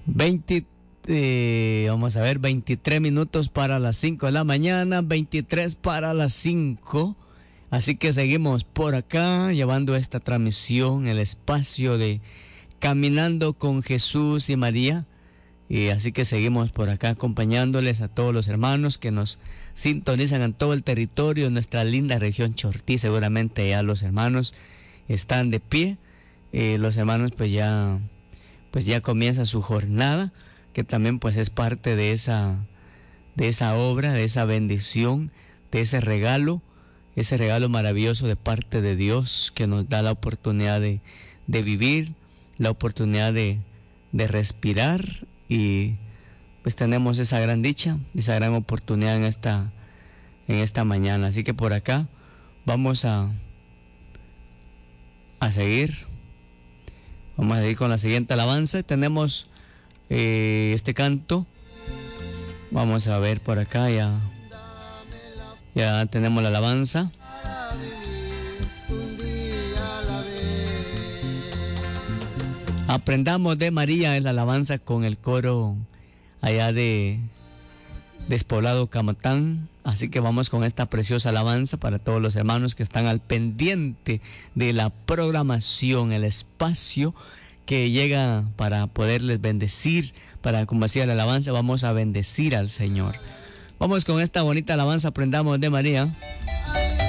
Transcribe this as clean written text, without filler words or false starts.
Vamos a ver, 23 minutos para las 5 de la mañana, 23 para las 5. Así que seguimos por acá llevando esta transmisión, el espacio de Caminando con Jesús y María. Y así que seguimos por acá acompañándoles a todos los hermanos que nos sintonizan en todo el territorio de nuestra linda región Chortí. Seguramente ya los hermanos están de pie. Los hermanos pues ya comienza su jornada, que también pues es parte de esa obra, de esa bendición, de ese regalo maravilloso de parte de Dios, que nos da la oportunidad de vivir, la oportunidad de respirar, y pues tenemos esa gran dicha, esa gran oportunidad en esta mañana. Así que por acá vamos a seguir. Vamos a seguir con la siguiente alabanza. Tenemos este canto. Vamos a ver por acá, ya tenemos la alabanza. Aprendamos de María, es la alabanza con el coro allá de Despoblado Camatán. Así que vamos con esta preciosa alabanza para todos los hermanos que están al pendiente de la programación, el espacio que llega para poderles bendecir, para, como decía la alabanza, vamos a bendecir al Señor. Vamos con esta bonita alabanza, Aprendamos de María.